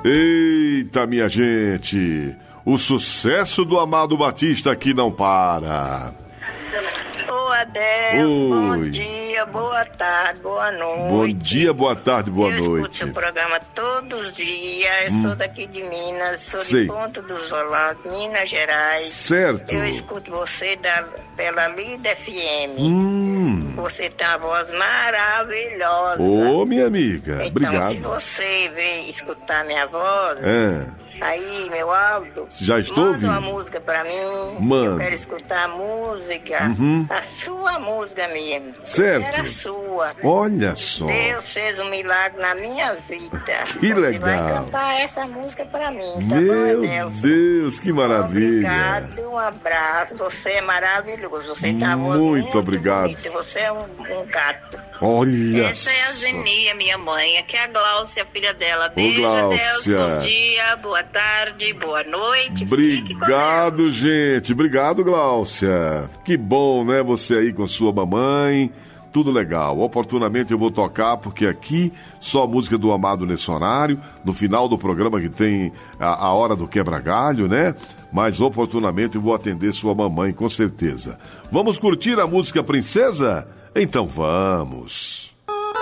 Eita, minha gente, o sucesso do Amado Batista aqui não para. Ô Adeus, bom dia, boa tarde, boa noite. Bom dia, boa tarde, boa noite. Eu escuto seu programa todos os dias, sou daqui de Minas, sou de Ponto dos Volantes, Minas Gerais. Certo. Eu escuto você pela Lida FM. Você tem uma voz maravilhosa. Ô, minha amiga, então, obrigado. Se você veio escutar minha voz... Aí, meu Aldo, já estou ouvindo. Manda uma música pra mim. Mano. Eu quero escutar a música. A sua música mesmo. Certo. Era a sua. Olha só. Deus fez um milagre na minha vida. Que Você legal. vai cantar essa música pra mim, tá Meu bom, Nelson? Deus, que maravilha. Obrigado, um abraço. Você é maravilhoso. Você tem uma voz muito obrigado. bonita. Você é um gato. Olha. Essa é a Zenia, minha mãe. Aqui é a Gláucia, filha dela. Beijo, Gláucia. Deus. Bom dia, boa tarde, boa noite. Obrigado, gente. Obrigado, Gláucia. Que bom, né? Você aí com sua mamãe. Tudo legal. Oportunamente eu vou tocar, porque aqui só música do Amado nesse horário. No final do programa que tem a hora do quebra-galho, né? Mas oportunamente eu vou atender sua mamãe, com certeza. Vamos curtir a música Princesa? Então vamos.